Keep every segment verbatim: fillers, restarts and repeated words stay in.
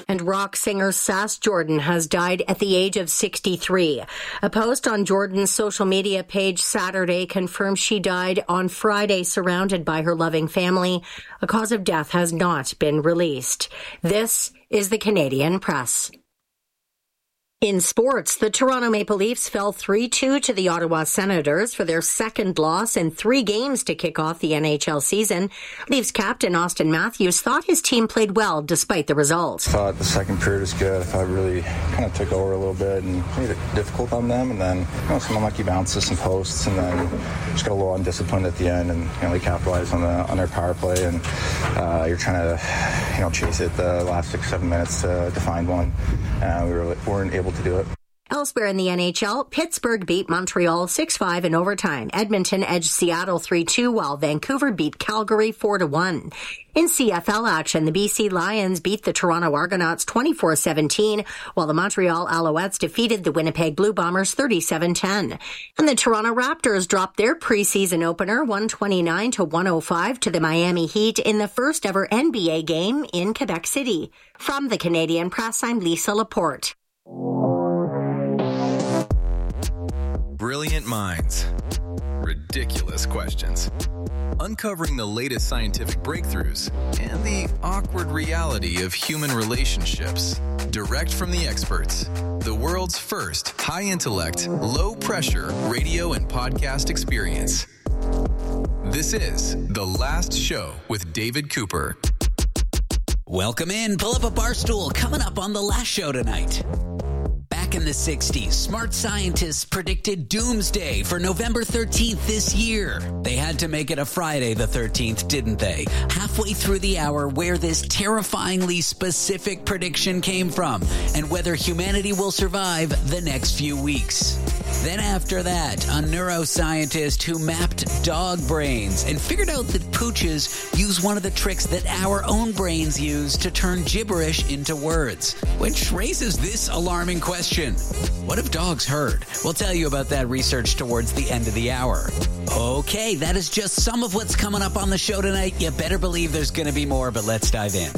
And rock singer Sass Jordan has died at the age of sixty-three. A post on Jordan's social media page Saturday confirms she died on Friday surrounded by her loving family. A cause of death has not been released. This is the Canadian Press. In sports, the Toronto Maple Leafs fell three two to the Ottawa Senators for their second loss in three games to kick off the N H L season. Leafs captain Auston Matthews thought his team played well despite the results. I thought the second period was good. I thought it really kind of took over a little bit and made it difficult on them. And then, you know, some unlucky bounces, some posts, and then just got a little undisciplined at the end. And, you know, they capitalized on the on their power play. And uh, you're trying to, you know, chase it the last six, seven minutes to, to find one. Uh, we were, weren't able to do it. Elsewhere in the N H L, Pittsburgh beat Montreal six five in overtime. Edmonton edged Seattle three two, while Vancouver beat Calgary four to one. In C F L action, the B C Lions beat the Toronto Argonauts twenty-four seventeen, while the Montreal Alouettes defeated the Winnipeg Blue Bombers thirty-seven ten. And the Toronto Raptors dropped their preseason opener one twenty-nine to one oh five to the Miami Heat in the first ever N B A game in Quebec City. From the Canadian Press, I'm Lisa Laporte. Brilliant minds. Ridiculous questions. Uncovering the latest scientific breakthroughs and the awkward reality of human relationships. Direct from the experts. The world's first high-intellect, low-pressure radio and podcast experience. This is The Last Show with David Cooper. Welcome in. Pull up a bar stool. Coming up on The Last Show tonight. Back in the sixties, smart scientists predicted doomsday for November thirteenth this year. They had to make it a Friday the thirteenth, didn't they? Halfway through the hour, where this terrifyingly specific prediction came from and whether humanity will survive the next few weeks. Then after that, a neuroscientist who mapped dog brains and figured out that pooches use one of the tricks that our own brains use to turn gibberish into words, which raises this alarming question. What if dogs heard? We'll tell you about that research towards the end of the hour. Okay, that is just some of what's coming up on the show tonight. You better believe there's going to be more, but let's dive in.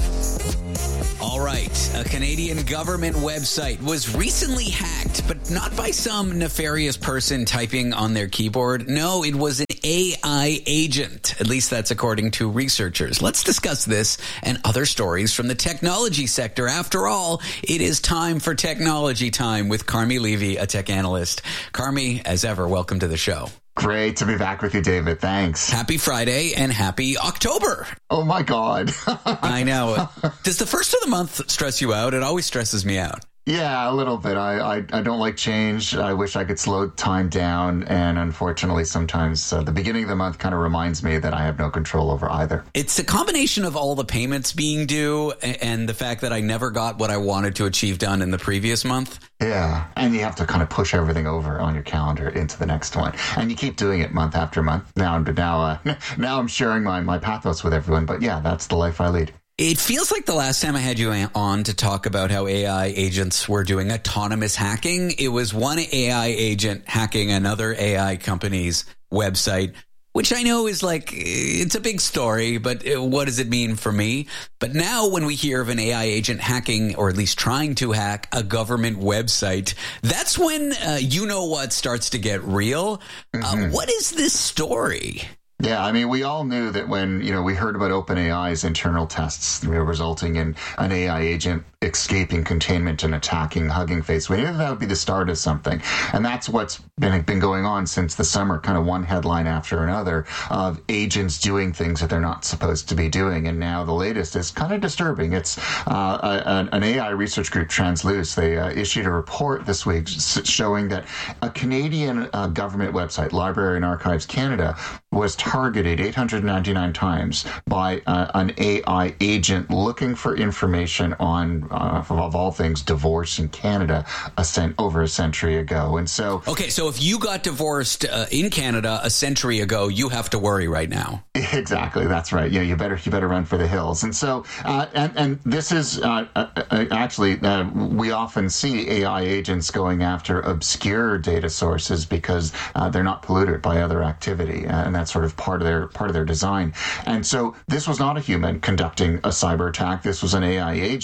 All right, a Canadian government website was recently hacked, but not by some nefarious person typing on their keyboard. No, it was an A I agent. At least that's according to researchers. Let's discuss this and other stories from the technology sector. After all, it is time for technology time with Carmi Levy, a tech analyst. Carmi, as ever, welcome to the show. Great to be back with you, David. Thanks. Happy Friday and happy October. Oh, my God. I know. Does the first of the month stress you out? It always stresses me out. Yeah, a little bit. I, I I don't like change. I wish I could slow time down. And unfortunately, sometimes uh, the beginning of the month kind of reminds me that I have no control over either. It's a combination of all the payments being due and the fact that I never got what I wanted to achieve done in the previous month. Yeah. And you have to kind of push everything over on your calendar into the next one. And you keep doing it month after month. Now, now, uh, now I'm sharing my, my pathos with everyone. But yeah, that's the life I lead. It feels like the last time I had you on to talk about how A I agents were doing autonomous hacking, it was one A I agent hacking another A I company's website, which I know is like, it's a big story, but what does it mean for me? But now when we hear of an A I agent hacking, or at least trying to hack a government website, that's when uh, you know what starts to get real. Mm-hmm. Uh, what is this story? Yeah, I mean, we all knew that when, you know, we heard about OpenAI's internal tests, you know, resulting in an A I agent escaping containment and attacking Hugging Face. We knew that would be the start of something. And that's what's been, been going on since the summer, kind of one headline after another of agents doing things that they're not supposed to be doing. And now the latest is kind of disturbing. It's uh, a, an A I research group, Transluce. They uh, issued a report this week showing that a Canadian uh, government website, Library and Archives Canada, was targeted eight hundred ninety-nine times by uh, an A I agent looking for information on, uh, of all things, divorce in Canada a cent- over a century ago. And so... Okay, so if you got divorced uh, in Canada a century ago, you have to worry right now. Exactly, that's right. Yeah, you better you better run for the hills. And so, uh, and, and this is, uh, uh, actually, uh, we often see A I agents going after obscure data sources because uh, they're not polluted by other activity. And that's sort of part of their part of their design. And so this was not a human conducting a cyber attack. This was an A I agent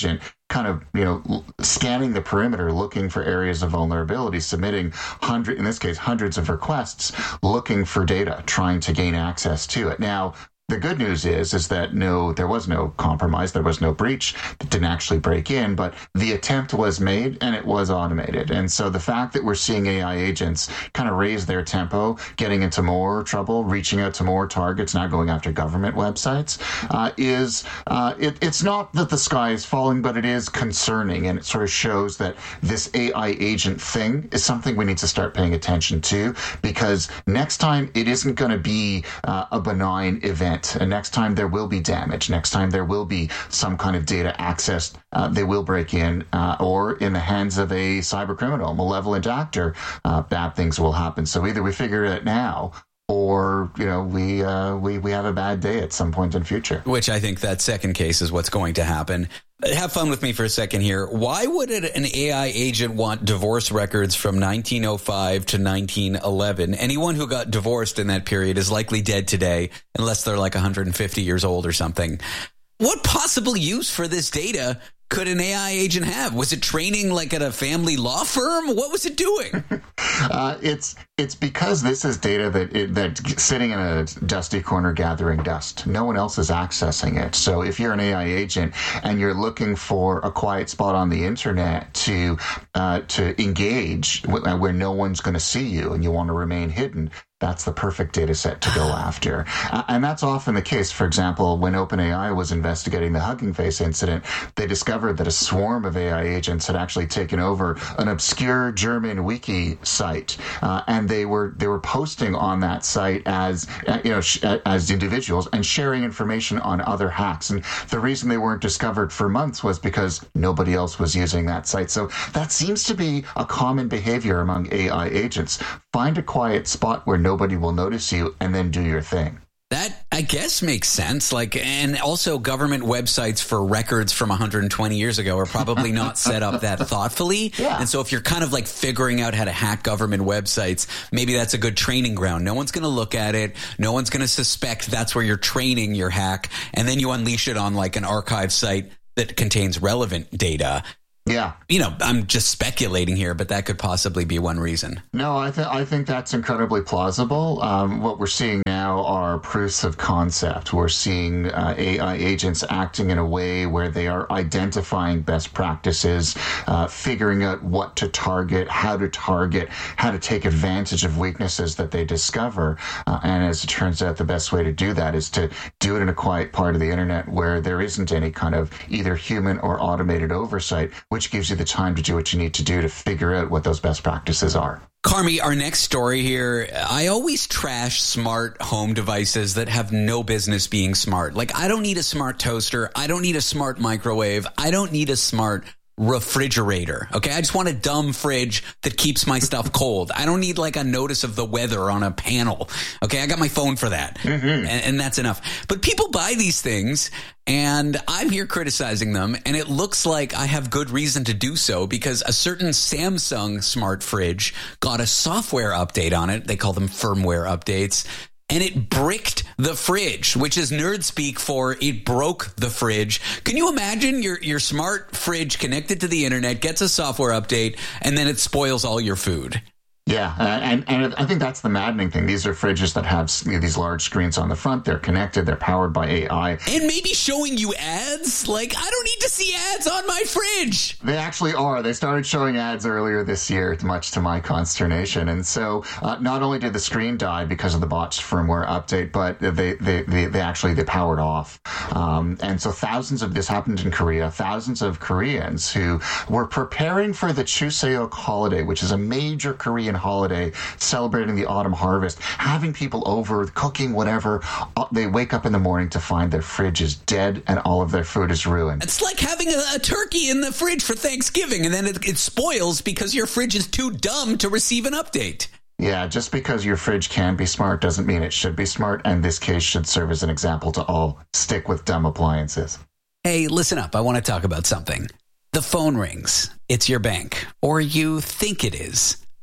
kind of, you know, scanning the perimeter, looking for areas of vulnerability, submitting hundred, in this case, hundreds of requests, looking for data, trying to gain access to it. Now, the good news is, is that no, there was no compromise, there was no breach, it didn't actually break in, but the attempt was made and it was automated. And so the fact that we're seeing A I agents kind of raise their tempo, getting into more trouble, reaching out to more targets, now going after government websites, uh, is, uh, it, it's not that the sky is falling, but it is concerning. And it sort of shows that this A I agent thing is something we need to start paying attention to, because next time it isn't going to be uh, a benign event. And next time there will be damage. Next time there will be some kind of data accessed. Uh, they will break in, uh, or in the hands of a cyber criminal, malevolent actor, uh, bad things will happen. So either we figure it out now, or, you know, we uh, we we have a bad day at some point in the future. Which I think that second case is what's going to happen. Have fun with me for a second here. Why would an A I agent want divorce records from nineteen oh five to nineteen eleven? Anyone who got divorced in that period is likely dead today, unless they're like one hundred fifty years old or something. What possible use for this data could an A I agent have? Was it training like at a family law firm? What was it doing? uh, it's it's because this is data that it, that's sitting in a dusty corner gathering dust. No one else is accessing it. So if you're an A I agent and you're looking for a quiet spot on the internet to uh, to engage where no one's going to see you and you want to remain hidden, that's the perfect data set to go after. Uh, and that's often the case. For example, when OpenAI was investigating the Hugging Face incident, they discovered that a swarm of A I agents had actually taken over an obscure German wiki site, uh, and they were they were posting on that site as uh, you know sh- as individuals and sharing information on other hacks. And the reason they weren't discovered for months was because nobody else was using that site. So that seems to be a common behavior among A I agents. Find a quiet spot where nobody will notice you, and then do your thing. That, I guess, makes sense. Like, and also government websites for records from one hundred twenty years ago are probably not set up that thoughtfully. Yeah. And so if you're kind of like figuring out how to hack government websites, maybe that's a good training ground. No one's going to look at it. No one's going to suspect that's where you're training your hack. And then you unleash it on like an archive site that contains relevant data. Yeah. You know, I'm just speculating here, but that could possibly be one reason. No, I, th- I think that's incredibly plausible. Um, what we're seeing now are proofs of concept. We're seeing uh, A I agents acting in a way where they are identifying best practices, uh, figuring out what to target, how to target, how to take advantage of weaknesses that they discover. Uh, and as it turns out, the best way to do that is to do it in a quiet part of the internet where there isn't any kind of either human or automated oversight, which gives you the time to do what you need to do to figure out what those best practices are. Carmi, our next story here, I always trash smart home devices that have no business being smart. Like, I don't need a smart toaster. I don't need a smart microwave. I don't need a smart refrigerator. Okay, I just want a dumb fridge that keeps my stuff cold. I don't need like a notice of the weather on a panel. Okay, I got my phone for that, mm-hmm. and, and that's enough. But people buy these things, and I'm here criticizing them, and it looks like I have good reason to do so because a certain Samsung smart fridge got a software update on it. They call them firmware updates. And it bricked the fridge, which is nerd speak for it broke the fridge. Can you imagine your, your smart fridge connected to the internet, gets a software update, and then it spoils all your food? Yeah, uh, and, and I think that's the maddening thing. These are fridges that have you know, these large screens on the front. They're connected. They're powered by A I. And maybe showing you ads? Like, I don't need to see ads on my fridge. They actually are. They started showing ads earlier this year, much to my consternation. And so uh, not only did the screen die because of the botched firmware update, but they, they, they, they actually they powered off. Um, and so thousands of this happened in Korea. Thousands of Koreans who were preparing for the Chuseok holiday, which is a major Korean holiday celebrating the autumn harvest, having people over, cooking, whatever. They wake up in the morning to find their fridge is dead and all of their food is ruined. It's like having a, a turkey in the fridge for Thanksgiving and then it, it spoils because your fridge is too dumb to receive an update. Yeah, just because your fridge can be smart doesn't mean it should be smart, and this case should serve as an example to all. Stick with dumb appliances. Hey, listen up. I want to talk about something. The phone rings. It's your bank, or you think it is.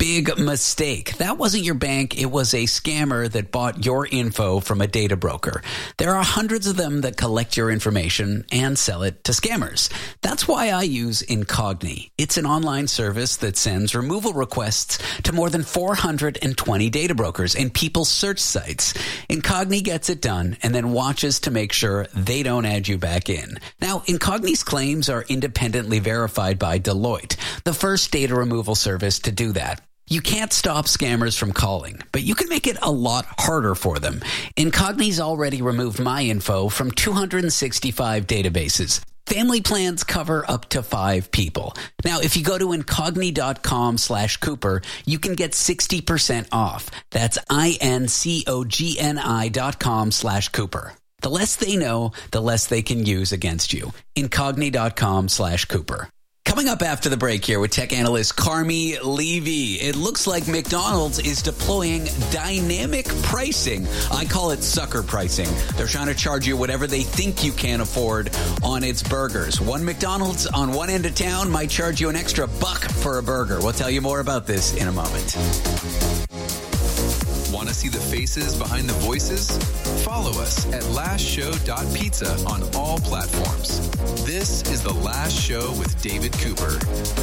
Big mistake. That wasn't your bank. It was a scammer that bought your info from a data broker. There are hundreds of them that collect your information and sell it to scammers. That's why I use Incogni. It's an online service that sends removal requests to more than four hundred twenty data brokers and people's search sites. Incogni gets it done and then watches to make sure they don't add you back in. Now, Incogni's claims are independently verified by Deloitte, the first data removal service to do that. You can't stop scammers from calling, but you can make it a lot harder for them. Incogni's already removed my info from two hundred sixty-five databases. Family plans cover up to five people. Now, if you go to incogni.com slash Cooper, you can get sixty percent off. That's I-N-C-O-G-N-I dot com slash Cooper. The less they know, the less they can use against you. Incogni.com slash Cooper. Coming up after the break here with tech analyst Carmi Levy. It looks like McDonald's is deploying dynamic pricing. I call it sucker pricing. They're trying to charge you whatever they think you can afford on its burgers. One McDonald's on one end of town might charge you an extra buck for a burger. We'll tell you more about this in a moment. Want to see the faces behind the voices? Follow us at last show dot pizza on all platforms. This is The Last Show with David Cooper.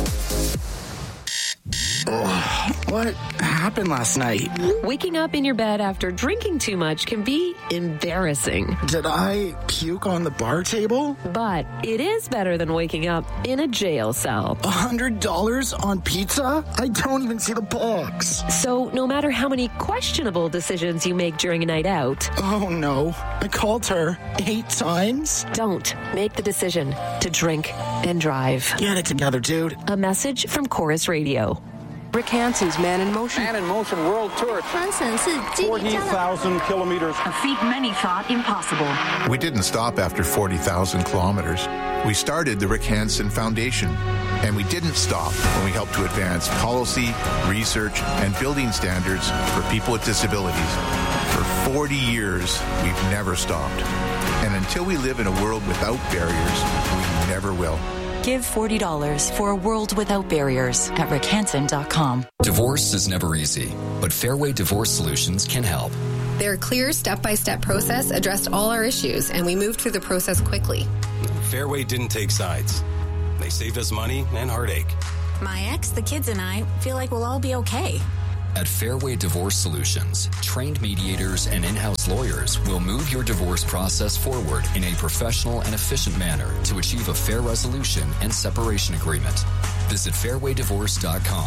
Oh, what happened last night? Waking up in your bed after drinking too much can be embarrassing. Did I puke on the bar table? But it is better than waking up in a jail cell. A hundred dollars on pizza? I don't even see the box. So no matter how many questionable decisions you make during a night out... Oh no, I called her eight times? Don't make the decision to drink and drive. Get it together, dude. A message from Chorus Radio. Rick Hansen's Man in Motion. Man in Motion World Tour. forty thousand kilometers. A feat many thought impossible. We didn't stop after forty thousand kilometers. We started the Rick Hansen Foundation. And we didn't stop when we helped to advance policy, research, and building standards for people with disabilities. For forty years, we've never stopped. And until we live in a world without barriers, we never will. Give forty dollars for a world without barriers at rick hansen dot com. Divorce is never easy, but Fairway Divorce Solutions can help. Their clear step-by-step process addressed all our issues, and we moved through the process quickly. Fairway didn't take sides. They saved us money and heartache. My ex, the kids, and I feel like we'll all be okay. At Fairway Divorce Solutions, trained mediators and in-house lawyers will move your divorce process forward in a professional and efficient manner to achieve a fair resolution and separation agreement. Visit fairway divorce dot com.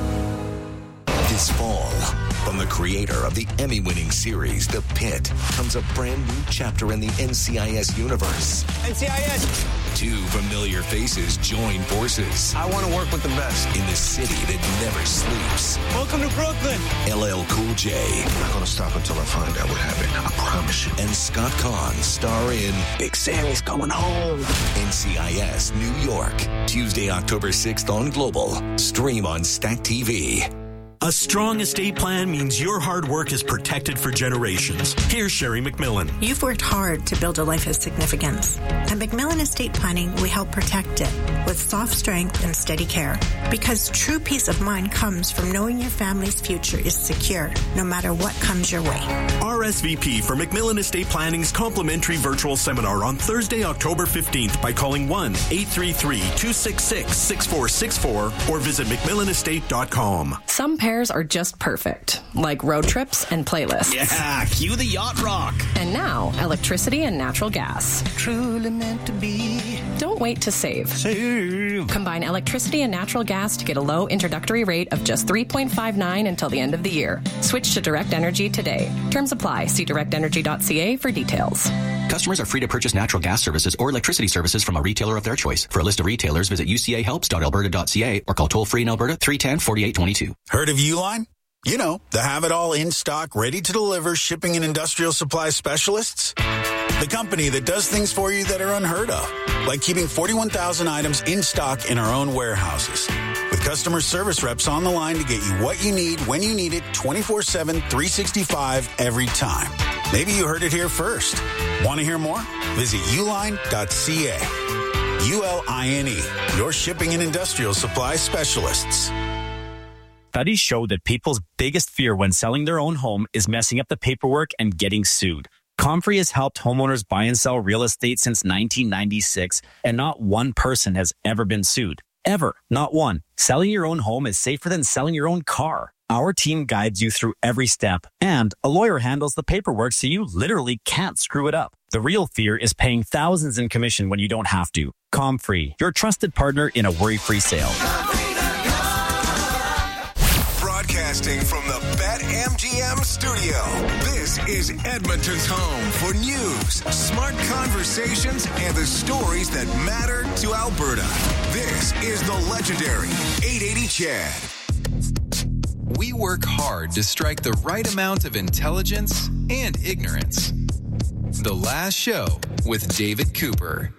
This fall, from the creator of the Emmy-winning series The Pit, comes a brand new chapter in the N C I S universe. N C I S! Two familiar faces join forces. I want to work with the best. In the city that never sleeps. Welcome to Brooklyn. L L Cool J. I'm not going to stop until I find out what happened. I promise you. And Scott Kahn star in Big Sammy's Coming Home. N C I S New York. Tuesday, October sixth on Global. Stream on Stack T V. A strong estate plan means your hard work is protected for generations. Here's Sherry McMillan. You've worked hard to build a life of significance. At McMillan Estate Planning, we help protect it with soft strength and steady care. Because true peace of mind comes from knowing your family's future is secure, no matter what comes your way. R S V P for McMillan Estate Planning's complimentary virtual seminar on Thursday, October fifteenth by calling one eight three three, two six six, six four six four or visit mcmillan estate dot com. Some pairs are just perfect, like road trips and playlists. Yeah, cue the yacht rock. And now, electricity and natural gas. Truly meant to be. Don't wait to save. Save. Combine electricity and natural gas to get a low introductory rate of just three point five nine until the end of the year. Switch to Direct Energy today. Terms apply. See direct energy dot c a for details. Customers are free to purchase natural gas services or electricity services from a retailer of their choice. For a list of retailers, visit u c a helps dot alberta dot c a or call toll-free in Alberta three one zero, four eight two two. Heard of Uline? You know, the have-it-all in-stock, ready-to-deliver shipping and industrial supply specialists. The company that does things for you that are unheard of, like keeping forty-one thousand items in stock in our own warehouses. With customer service reps on the line to get you what you need, when you need it, twenty-four seven, three sixty-five, every time. Maybe you heard it here first. Want to hear more? Visit uline dot c a. U L I N E, your shipping and industrial supply specialists. Studies show that people's biggest fear when selling their own home is messing up the paperwork and getting sued. Comfrey has helped homeowners buy and sell real estate since nineteen ninety-six, and not one person has ever been sued. Ever. Not one. Selling your own home is safer than selling your own car. Our team guides you through every step, and a lawyer handles the paperwork so you literally can't screw it up. The real fear is paying thousands in commission when you don't have to. Comfrey, your trusted partner in a worry-free sale. Broadcasting from the BetMGM studio, this is Edmonton's home for news, smart conversations, and the stories that matter to Alberta. This is the legendary eight eighty Chad. We work hard to strike the right amount of intelligence and ignorance. The Last Show with David Cooper.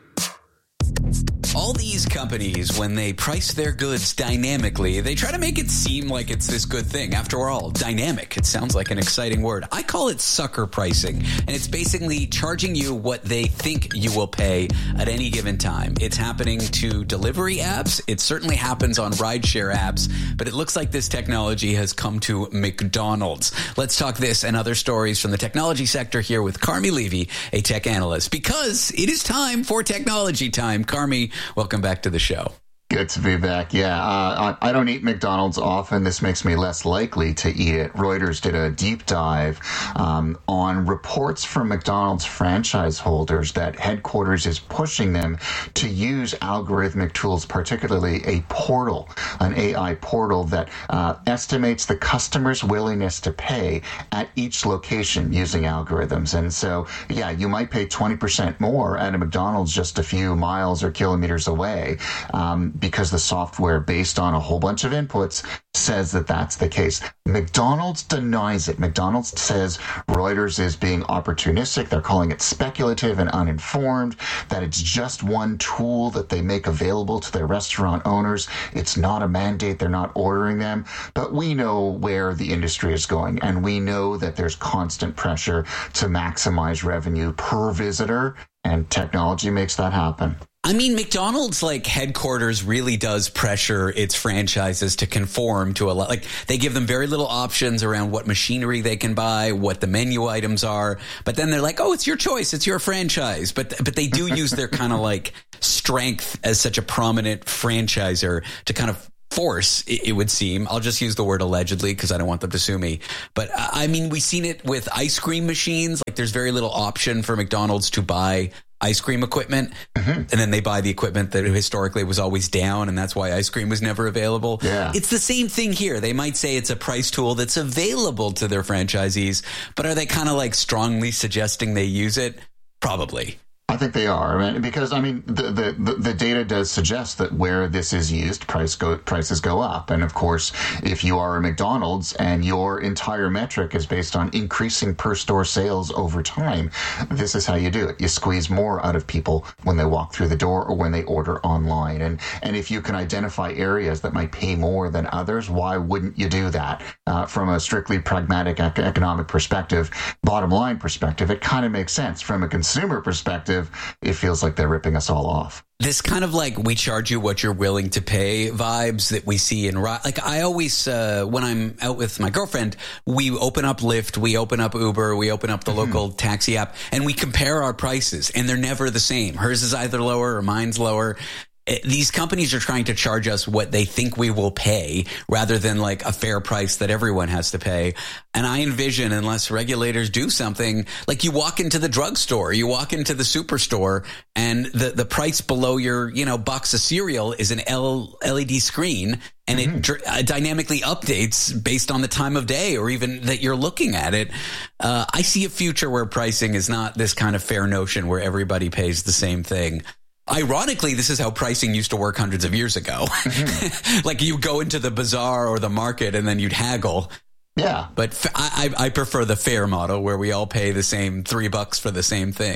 All these companies, when they price their goods dynamically, they try to make it seem like it's this good thing. After all, dynamic, it sounds like an exciting word. I call it sucker pricing, and it's basically charging you what they think you will pay at any given time. It's happening to delivery apps. It certainly happens on rideshare apps, but it looks like this technology has come to McDonald's. Let's talk this and other stories from the technology sector here with Carmi Levy, a tech analyst, because it is time for technology time. Carmi, welcome back to the show. Good to be back. Yeah, uh, I, I don't eat McDonald's often. This makes me less likely to eat it. Reuters did a deep dive um, on reports from McDonald's franchise holders that headquarters is pushing them to use algorithmic tools, particularly a portal, an A I portal that uh, estimates the customer's willingness to pay at each location using algorithms. And so, yeah, you might pay twenty percent more at a McDonald's just a few miles or kilometers away. Um, because the software, based on a whole bunch of inputs, says that that's the case. McDonald's denies it. McDonald's says Reuters is being opportunistic. They're calling it speculative and uninformed, that it's just one tool that they make available to their restaurant owners. It's not a mandate. They're not ordering them. But we know where the industry is going, and we know that there's constant pressure to maximize revenue per visitor, and technology makes that happen. I mean, McDonald's like headquarters really does pressure its franchises to conform to a lot. Like they give them very little options around what machinery they can buy, what the menu items are. But then they're like, oh, it's your choice. It's your franchise. But but they do use their kind of like strength as such a prominent franchisor to kind of force, it would seem. I'll just use the word allegedly because I don't want them to sue me. But I mean, we've seen it with ice cream machines. Like there's very little option for McDonald's to buy ice cream equipment, mm-hmm. and then they buy the equipment that historically was always down, and that's why ice cream was never available. Yeah. It's the same thing here. They might say it's a price tool that's available to their franchisees, but are they kind of like strongly suggesting they use it? Probably. I think they are, I mean, because I mean the, the the data does suggest that where this is used, price go prices go up, and of course, if you are a McDonald's and your entire metric is based on increasing per store sales over time, this is how you do it. You squeeze more out of people when they walk through the door or when they order online, and and if you can identify areas that might pay more than others, why wouldn't you do that? Uh, from a strictly pragmatic ec- economic perspective, bottom line perspective, it kind of makes sense. From a consumer perspective, it feels like they're ripping us all off. This kind of like we charge you what you're willing to pay vibes that we see in like I always uh, when I'm out with my girlfriend, we open up Lyft, we open up Uber, we open up the mm-hmm. local taxi app, and we compare our prices, and they're never the same. Hers is either lower or mine's lower. These companies are trying to charge us what they think we will pay rather than like a fair price that everyone has to pay. And I envision, unless regulators do something, like you walk into the drugstore, you walk into the superstore, and the, the price below your, you know, box of cereal is an L E D screen, and mm-hmm. it dr- uh, dynamically updates based on the time of day or even that you're looking at it. Uh, I see a future where pricing is not this kind of fair notion where everybody pays the same thing. Ironically, this is how pricing used to work hundreds of years ago. Mm-hmm. Like you go into the bazaar or the market and then you'd haggle. Yeah. But f- I, I prefer the fair model where we all pay the same three bucks for the same thing.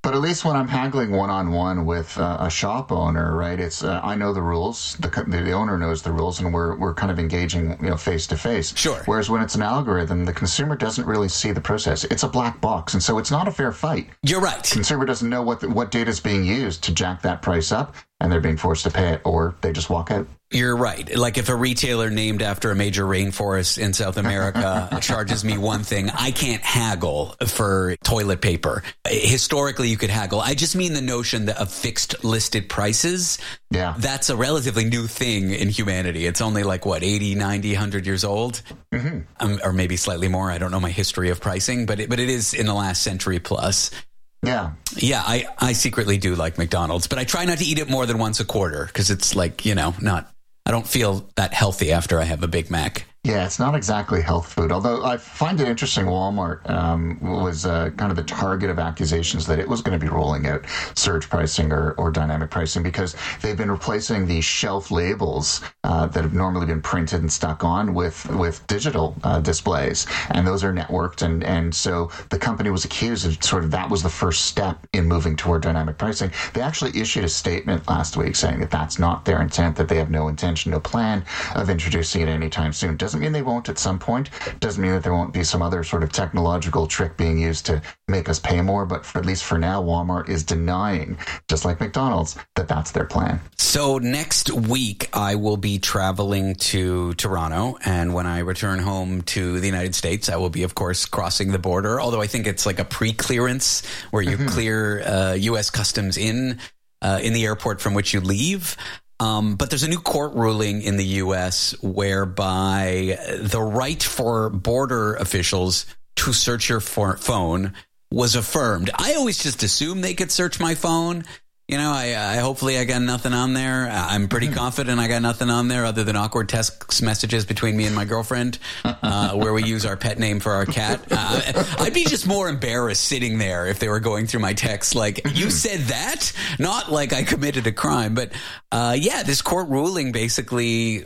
But at least when I'm haggling one-on-one with uh, a shop owner, right, it's uh, I know the rules, the, the owner knows the rules, and we're we're kind of engaging, you know, face-to-face. Sure. Whereas when it's an algorithm, the consumer doesn't really see the process. It's a black box, and so it's not a fair fight. You're right. Consumer doesn't know what the, what data is being used to jack that price up, and they're being forced to pay it, or they just walk out. You're right. Like if a retailer named after a major rainforest in South America charges me one thing, I can't haggle for toilet paper. Historically, you could haggle. I just mean the notion of fixed listed prices. Yeah. That's a relatively new thing in humanity. It's only like, what, eighty, ninety, one hundred years old? Mm-hmm. Um, or maybe slightly more. I don't know my history of pricing, but it, but it is in the last century plus. Yeah. Yeah, I, I secretly do like McDonald's, but I try not to eat it more than once a quarter because it's like, you know, not, I don't feel that healthy after I have a Big Mac. Yeah, it's not exactly health food, although I find it interesting Walmart um, was uh, kind of the target of accusations that it was going to be rolling out surge pricing or, or dynamic pricing because they've been replacing the shelf labels uh, that have normally been printed and stuck on with, with digital uh, displays, and those are networked, and, and so the company was accused of sort of that was the first step in moving toward dynamic pricing. They actually issued a statement last week saying that that's not their intent, that they have no intention, no plan of introducing it anytime soon. Doesn't mean they won't at some point. Doesn't mean that there won't be some other sort of technological trick being used to make us pay more. But for, at least for now, Walmart is denying, just like McDonald's, that that's their plan. So next week, I will be traveling to Toronto. And when I return home to the United States, I will be, of course, crossing the border. Although I think it's like a pre-clearance where you mm-hmm. clear uh, U S customs in uh, in the airport from which you leave. Um, but there's a new court ruling in the U S whereby the right for border officials to search your for- phone was affirmed. I always just assumed they could search my phone. You know, I, I hopefully I got nothing on there. I'm pretty confident I got nothing on there other than awkward text messages between me and my girlfriend, uh, where we use our pet name for our cat. Uh, I'd be just more embarrassed sitting there if they were going through my texts like, you said that? Not like I committed a crime. But uh, yeah, this court ruling basically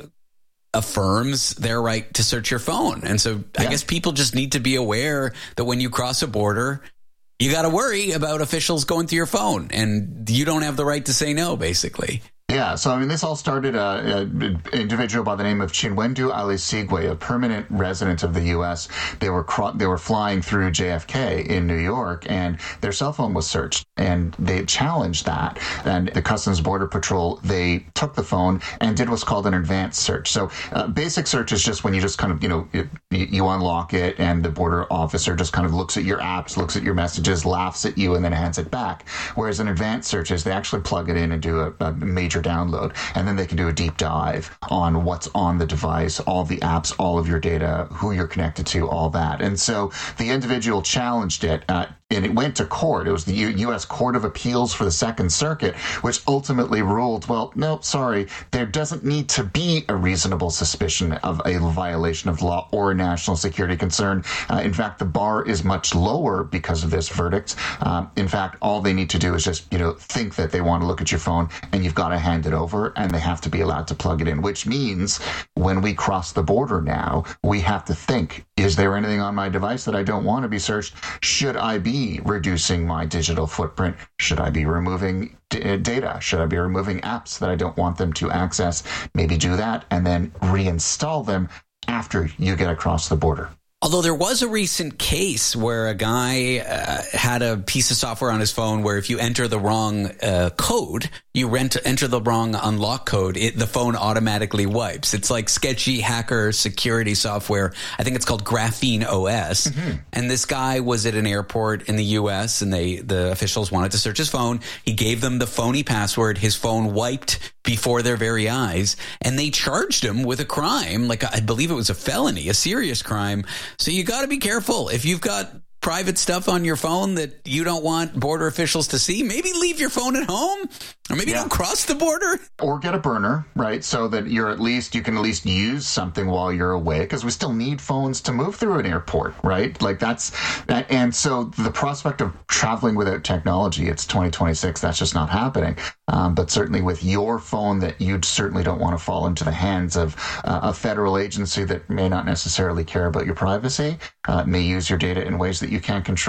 affirms their right to search your phone. And so yeah. I guess people just need to be aware that when you cross a border, you got to worry about officials going through your phone, and you don't have the right to say no, basically. Yeah, so I mean, this all started uh, an individual by the name of Chinwendu Alisigwe, a permanent resident of the U S. They were cro- they were flying through J F K in New York, and their cell phone was searched, and they challenged that. And the Customs Border Patrol, they took the phone and did what's called an advanced search. So uh, basic search is just when you just kind of, you know, it, you unlock it, and the border officer just kind of looks at your apps, looks at your messages, laughs at you, and then hands it back. Whereas an advanced search is they actually plug it in and do a, a major download, and then they can do a deep dive on what's on the device, all the apps, all of your data, who you're connected to, all that. And so the individual challenged it, uh, and it went to court. It was the U- U.S. Court of Appeals for the Second Circuit, which ultimately ruled, well, no, sorry, there doesn't need to be a reasonable suspicion of a violation of law or a national security concern. Uh, in fact, the bar is much lower because of this verdict. Um, in fact, all they need to do is just, you know, think that they want to look at your phone, and you've got to hand it over, and they have to be allowed to plug it in, which means when we cross the border now, we have to think, is there anything on my device that I don't want to be searched? Should I be reducing my digital footprint? Should I be removing d- data? Should I be removing apps that I don't want them to access? Maybe do that and then reinstall them after you get across the border. Although there was a recent case where a guy uh, had a piece of software on his phone where if you enter the wrong uh, code, you rent, enter the wrong unlock code, it, the phone automatically wipes. It's like sketchy hacker security software. I think it's called Graphene O S. Mm-hmm. And this guy was at an airport in the U S, and they the officials wanted to search his phone. He gave them the phony password. His phone wiped before their very eyes, and they charged him with a crime, like I believe it was a felony, a serious crime. So you got to be careful. If you've got private stuff on your phone that you don't want border officials to see, maybe leave your phone at home, or maybe yeah. don't cross the border. Or get a burner, right? So that you're at least, you can at least use something while you're away, because we still need phones to move through an airport, right? Like that's, and so the prospect of traveling without technology, it's twenty twenty-six, that's just not happening. Um, but certainly with your phone, that you certainly don't want to fall into the hands of uh, a federal agency that may not necessarily care about your privacy, uh, may use your data in ways that you can't control.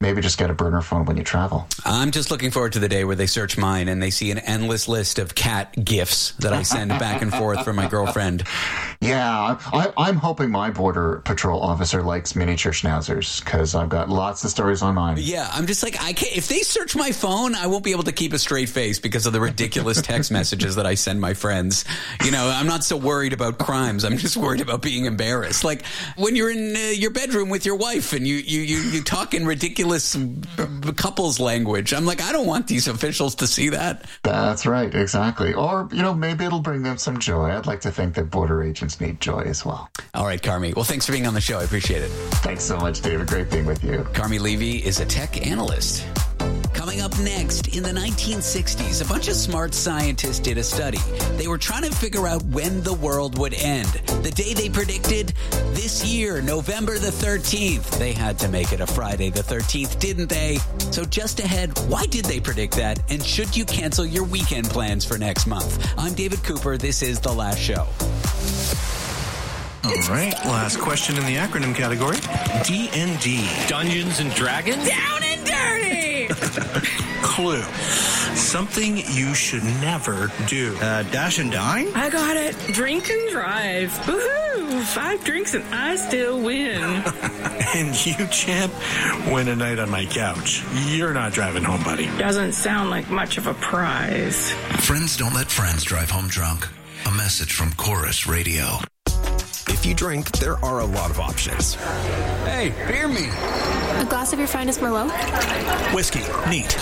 maybe just get a burner phone when you travel. I'm just looking forward to the day where they search mine and they see an endless list of cat gifs that I send back and forth from my girlfriend. Yeah, I, I'm hoping my Border Patrol officer likes miniature schnauzers, because I've got lots of stories on mine. Yeah, I'm just like, I can't, if they search my phone, I won't be able to keep a straight face because of the ridiculous text messages that I send my friends. You know, I'm not so worried about crimes. I'm just worried about being embarrassed. Like when you're in uh, your bedroom with your wife and you, you, you, you talk in ridiculous couples language. I'm like, I don't want these officials to see that. That's right, exactly. Or, you know, maybe it'll bring them some joy. I'd like to think that border agents need joy as well. All right, Carmi. Well, thanks for being on the show. I appreciate it. Thanks so much, David. Great being with you. Carmi Levy is a tech analyst. Coming up next, in the nineteen sixties, a bunch of smart scientists did a study. They were trying to figure out when the world would end. The day they predicted, this year, November the thirteenth. They had to make it a Friday the thirteenth, didn't they? So just ahead, why did they predict that? And should you cancel your weekend plans for next month? I'm David Cooper. This is The Last Show. All right, last question in the acronym category. D and D. Dungeons and Dragons? Down and dirty! Clue. Something you should never do. Uh, dash and dine? I got it. Drink and drive. Woohoo! Five drinks and I still win. And you, champ, win a night on my couch. You're not driving home, buddy. Doesn't sound like much of a prize. Friends don't let friends drive home drunk. A message from Chorus Radio. If you drink, there are a lot of options. Hey, beer me. A glass of your finest Merlot? Whiskey. Neat.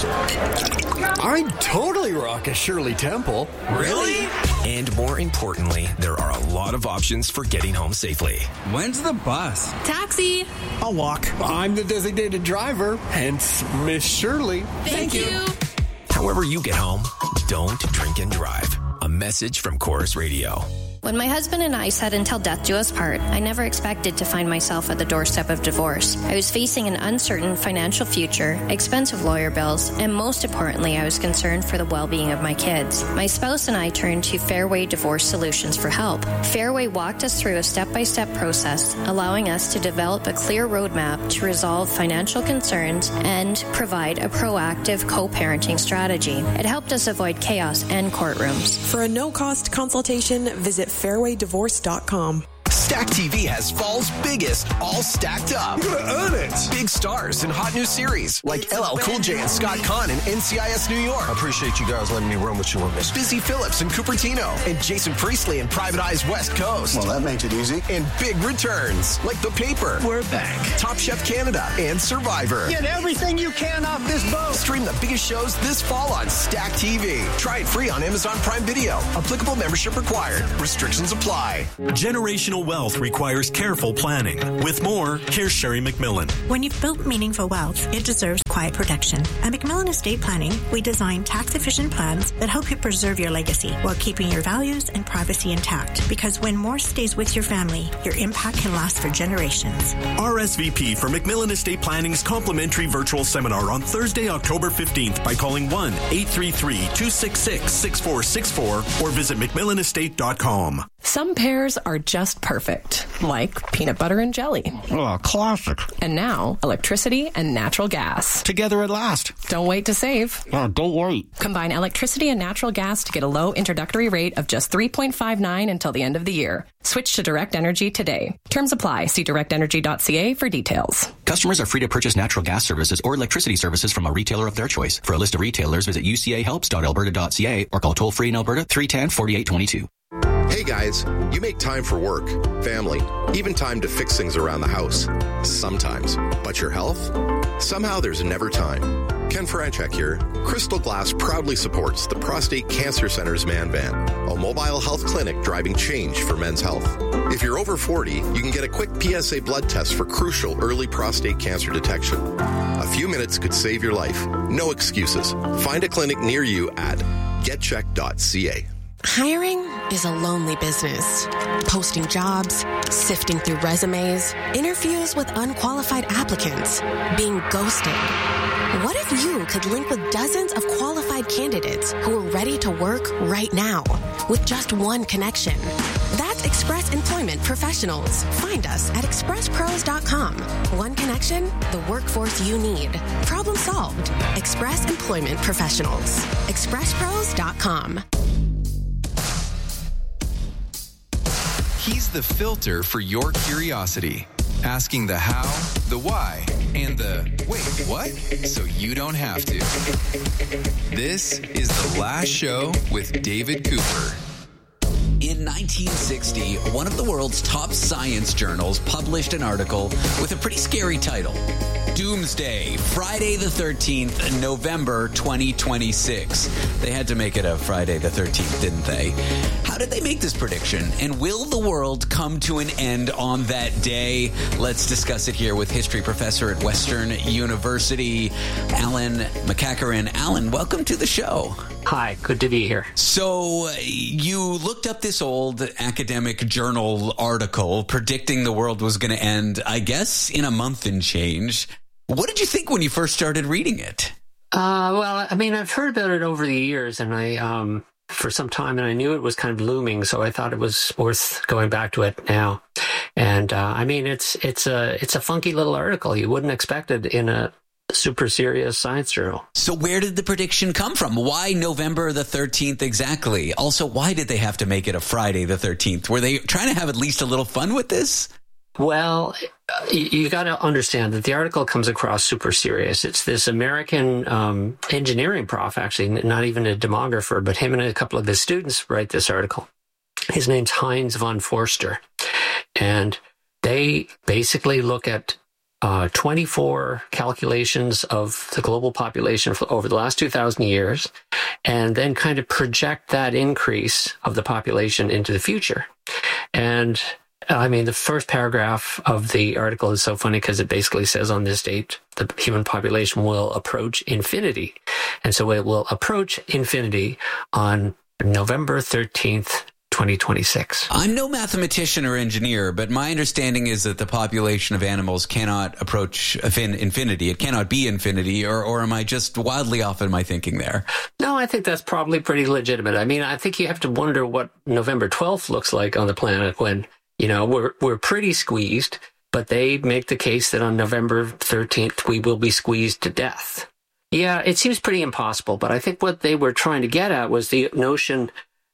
I'd totally rock a Shirley Temple. Really? And more importantly, there are a lot of options for getting home safely. When's the bus? Taxi. I'll walk. I'm the designated driver, hence Miss Shirley. Thank, Thank you. you. However you get home, don't drink and drive. A message from Chorus Radio. When my husband and I said until death do us part, I never expected to find myself at the doorstep of divorce. I was facing an uncertain financial future, expensive lawyer bills, and most importantly, I was concerned for the well-being of my kids. My spouse and I turned to Fairway Divorce Solutions for help. Fairway walked us through a step-by-step process, allowing us to develop a clear roadmap to resolve financial concerns and provide a proactive co-parenting strategy. It helped us avoid chaos and courtrooms. For a no-cost consultation, visit fairway divorce dot com. Stack T V has fall's biggest, all stacked up. You're gonna earn it. Big stars and hot new series like it's L L Cool J and Scott Conn and N C I S New York. I appreciate you guys letting me run with you on this. Busy Phillips and Cupertino and Jason Priestley and Private Eyes West Coast. Well, that makes it easy. And big returns like The Paper. We're back. Top Chef Canada and Survivor. Get everything you can off this boat. Stream the biggest shows this fall on Stack T V. Try it free on Amazon Prime Video. Applicable membership required. Restrictions apply. Generational wealth requires careful planning. With more, here's Sherry McMillan. When you've built meaningful wealth, it deserves quiet protection. At McMillan Estate Planning, we design tax-efficient plans that help you preserve your legacy while keeping your values and privacy intact. Because when more stays with your family, your impact can last for generations. R S V P for McMillan Estate Planning's complimentary virtual seminar on Thursday, October fifteenth by calling one eight three three, two six six, six four six four or visit mcmillan estate dot com. Some pairs are just perfect, like peanut butter and jelly. Oh, classic. And now, electricity and natural gas. Together at last. Don't wait to save. Oh, don't wait. Combine electricity and natural gas to get a low introductory rate of just three point five nine until the end of the year. Switch to Direct Energy today. Terms apply. See direct energy dot c a for details. Customers are free to purchase natural gas services or electricity services from a retailer of their choice. For a list of retailers, visit u c a helps dot alberta dot c a or call toll-free in Alberta three one zero, four eight two two. Hey guys, you make time for work, family, even time to fix things around the house. Sometimes. But your health? Somehow there's never time. Ken Franchek here. Crystal Glass proudly supports the Prostate Cancer Center's Man Van, a mobile health clinic driving change for men's health. If you're over forty, you can get a quick P S A blood test for crucial early prostate cancer detection. A few minutes could save your life. No excuses. Find a clinic near you at get check dot c a. Hiring is a lonely business. Posting jobs, sifting through resumes, interviews with unqualified applicants, being ghosted. What if you could link with dozens of qualified candidates who are ready to work right now? with just one connection. That's Express Employment Professionals. Find us at express pros dot com. One connection, the workforce you need. Problem solved. Express Employment Professionals. express pros dot com. He's the filter for your curiosity, asking the how, the why, and the wait, what? So you don't have to. This is The Last Show with David Cooper. In nineteen sixty, one of the world's top science journals published an article with a pretty scary title. Doomsday, Friday the thirteenth, November twenty twenty-six. They had to make it a Friday the thirteenth, didn't they? How did they make this prediction? And will the world come to an end on that day? Let's discuss it here with history professor at Western University, Alan MacEachern. Alan, welcome to the show. Hi, good to be here. So you looked up this old academic journal article predicting the world was going to end, I guess, in a month and change. What did you think when you first started reading it? Uh, well, I mean, I've heard about it over the years, and I, um, for some time, and I knew it was kind of looming, so I thought it was worth going back to it now. And uh, I mean, it's it's a it's a funky little article. You wouldn't expect it in a super serious science journal. So where did the prediction come from? Why November the thirteenth exactly? Also, why did they have to make it a Friday the thirteenth? Were they trying to have at least a little fun with this? Well, you, you got to understand that the article comes across super serious. It's this American um, engineering prof, actually, not even a demographer, but him and a couple of his students write this article. His name's Heinz von Forster. And they basically look at uh, twenty-four calculations of the global population for over the last two thousand years, and then kind of project that increase of the population into the future. And I mean, the first paragraph of the article is so funny because it basically says on this date, the human population will approach infinity. And so it will approach infinity on November thirteenth, twenty twenty-six. I'm no mathematician or engineer, but my understanding is that the population of animals cannot approach infinity. It cannot be infinity, or, or am I just wildly off in my thinking there? No, I think that's probably pretty legitimate. I mean, I think you have to wonder what November twelfth looks like on the planet when, you know, we're we're pretty squeezed, but they make the case that on November thirteenth, we will be squeezed to death. Yeah, it seems pretty impossible, but I think what they were trying to get at was the notion,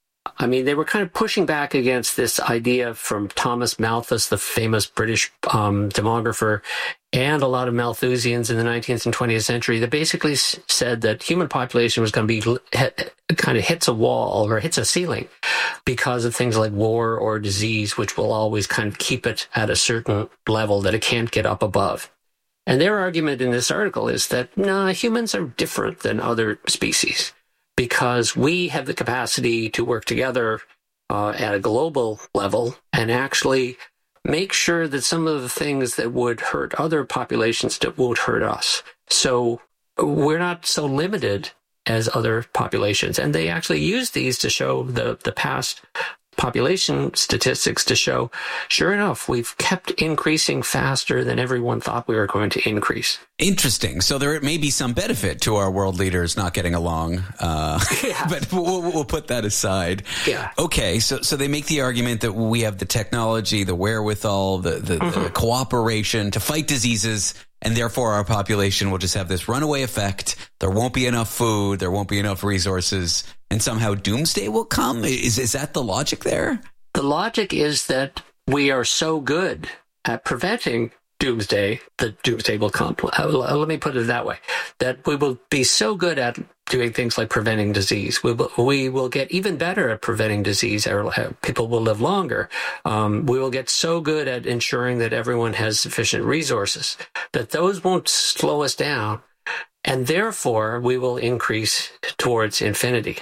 I mean, they were kind of pushing back against this idea from Thomas Malthus, the famous British um, demographer, and a lot of Malthusians in the nineteenth and twentieth century that basically s- said that human population was going to be hit, kind of hits a wall or hits a ceiling because of things like war or disease, which will always kind of keep it at a certain level that it can't get up above. And their argument in this article is that, no, nah, humans are different than other species because we have the capacity to work together uh, at a global level and actually make sure that some of the things that would hurt other populations that won't hurt us. So we're not so limited as other populations. And they actually use these to show the, the past population statistics to show, sure enough, we've kept increasing faster than everyone thought we were going to increase. Interesting. So there may be some benefit to our world leaders not getting along, uh, yeah. but we'll, we'll put that aside. Yeah. Okay. So, so they make the argument that we have the technology, the wherewithal, the, the, mm-hmm. the cooperation to fight diseases, and therefore our population will just have this runaway effect. There won't be enough food. There won't be enough resources. And somehow doomsday will come? Is is that the logic there? The logic is that we are so good at preventing doomsday that doomsday will come. Let me put it that way. That we will be so good at doing things like preventing disease. We will, we will get even better at preventing disease. People will live longer. Um, we will get so good at ensuring that everyone has sufficient resources that those won't slow us down. And therefore, we will increase towards infinity.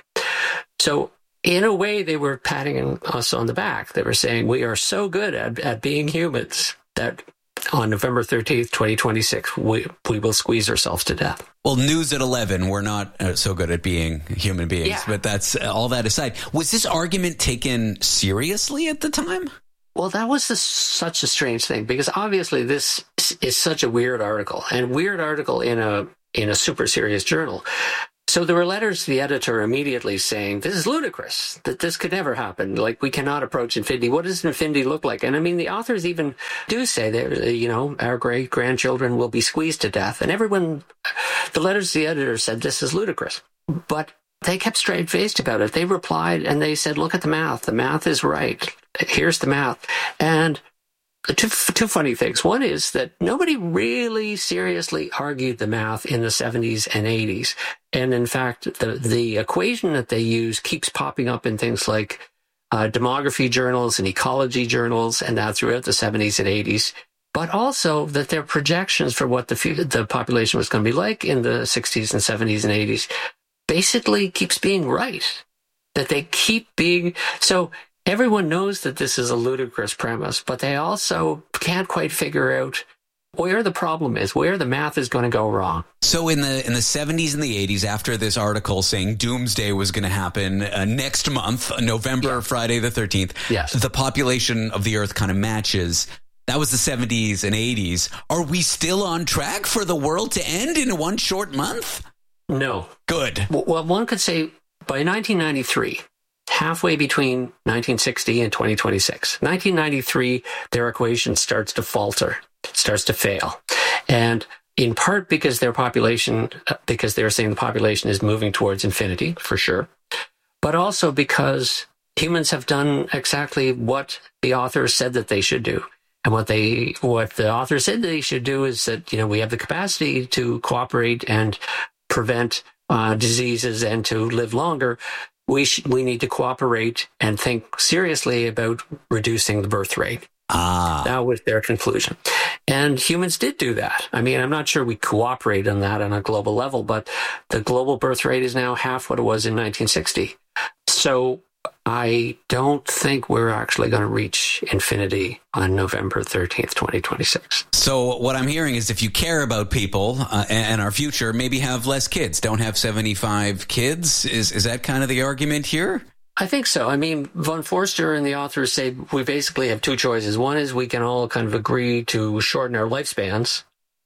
So in a way, they were patting us on the back. They were saying, we are so good at, at being humans that on November thirteenth, twenty twenty-six, we, we will squeeze ourselves to death. Well, news at eleven, we're not uh, so good at being human beings, yeah. But that's uh, all that aside. Was this argument taken seriously at the time? Well, that was the, such a strange thing, because obviously this is such a weird article, and weird article in a in a super serious journal. So there were letters to the editor immediately saying, this is ludicrous, that this could never happen. Like, we cannot approach infinity. What does infinity look like? And I mean, the authors even do say that, you know, our great-grandchildren will be squeezed to death. And everyone, the letters to the editor said, this is ludicrous. But they kept straight-faced about it. They replied and they said, look at the math. The math is right. Here's the math. And Two, two funny things. One is that nobody really seriously argued the math in the seventies and eighties. And in fact, the, the equation that they use keeps popping up in things like uh, demography journals and ecology journals, and that throughout the seventies and eighties. But also that their projections for what the, the population was going to be like in the sixties and seventies and eighties basically keeps being right. That they keep being... So everyone knows that this is a ludicrous premise, but they also can't quite figure out where the problem is, where the math is going to go wrong. So in the in the seventies and the eighties, after this article saying doomsday was going to happen uh, next month, November, yeah. Friday the thirteenth, yes. the population of the Earth kind of matches. That was the seventies and eighties. Are we still on track for the world to end in one short month? No. Good. Well, one could say by nineteen ninety-three... halfway between nineteen sixty and twenty twenty-six. nineteen ninety-three, their equation starts to falter, starts to fail. And in part because their population, because they're saying the population is moving towards infinity, for sure. But also because humans have done exactly what the authors said that they should do. And what they, what the author said they should do is that, you know, we have the capacity to cooperate and prevent uh, diseases and to live longer. We sh- we need to cooperate and think seriously about reducing the birth rate. Ah. That was their conclusion. And humans did do that. I mean, I'm not sure we cooperate on that on a global level, but the global birth rate is now half what it was in nineteen sixty. So I don't think we're actually going to reach infinity on November thirteenth, twenty twenty-six. So what I'm hearing is if you care about people uh, and our future, maybe have less kids. Don't have seventy-five kids. Is is that kind of the argument here? I think so. I mean, Von Forster and the authors say we basically have two choices. One is we can all kind of agree to shorten our lifespans,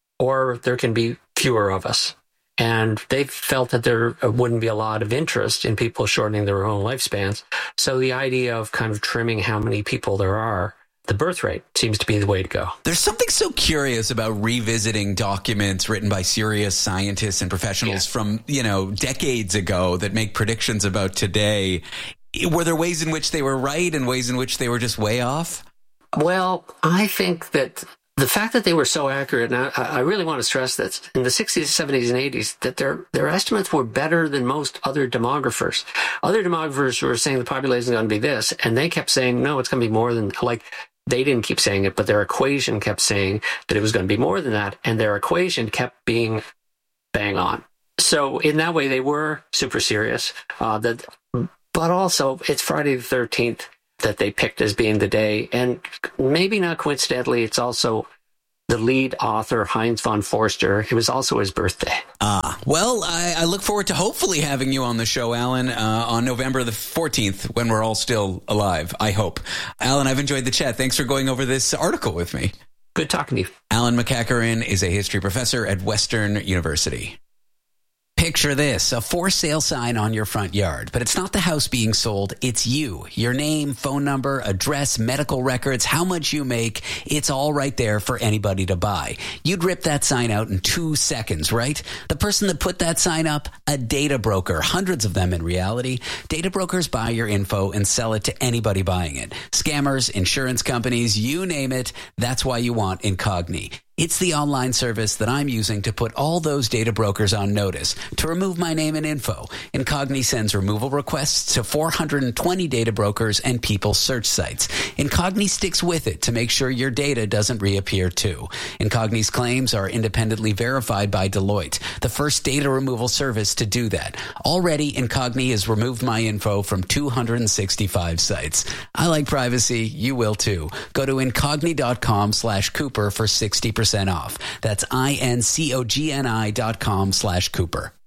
or there can be fewer of us. And they felt that there wouldn't be a lot of interest in people shortening their own lifespans. So the idea of kind of trimming how many people there are, the birth rate, seems to be the way to go. There's something so curious about revisiting documents written by serious scientists and professionals yeah. from, you know, decades ago that make predictions about today. Were there ways in which they were right and ways in which they were just way off? Well, I think that the fact that they were so accurate, and I, I really want to stress that in the sixties, seventies, and eighties, that their their estimates were better than most other demographers. Other demographers were saying the population is going to be this, and they kept saying, no, it's going to be more than, like, they didn't keep saying it, but their equation kept saying that it was going to be more than that, and their equation kept being bang on. So in that way, they were super serious. Uh, that, but also, it's Friday the thirteenth. That they picked as being the day. And maybe not coincidentally, it's also the lead author, Heinz von Forster. It was also his birthday. Ah, well, I, I look forward to hopefully having you on the show, Alan, uh, on November the fourteenth, when we're all still alive, I hope. Alan, I've enjoyed the chat. Thanks for going over this article with me. Good talking to you. Alan MacEachern is a history professor at Western University. Picture this, a for sale sign on your front yard, but it's not the house being sold, it's you. Your name, phone number, address, medical records, how much you make, it's all right there for anybody to buy. You'd rip that sign out in two seconds, right? The person that put that sign up, a data broker, hundreds of them in reality. Data brokers buy your info and sell it to anybody buying it. Scammers, insurance companies, you name it, that's why you want Incogni. It's the online service that I'm using to put all those data brokers on notice to remove my name and info. Incogni sends removal requests to four hundred twenty data brokers and people search sites. Incogni sticks with it to make sure your data doesn't reappear too. Incogni's claims are independently verified by Deloitte, the first data removal service to do that. Already, Incogni has removed my info from two hundred sixty-five sites. I like privacy. You will too. Go to incogni.com slash Cooper for sixty percent off. That's I-N-C-O-G-N-I dot com slash Cooper.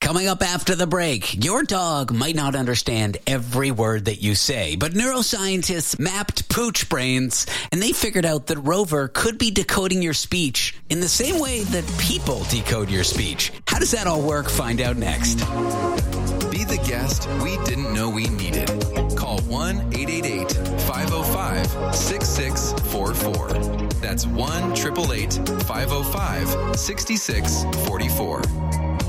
Coming up after the break, your dog might not understand every word that you say, but neuroscientists mapped pooch brains, and they figured out that Rover could be decoding your speech in the same way that people decode your speech. How does that all work? Find out next. Be the guest we didn't know we needed. Call one eight eight eight, five oh five, six six four four. That's one eight eight eight, five oh five, six six four four.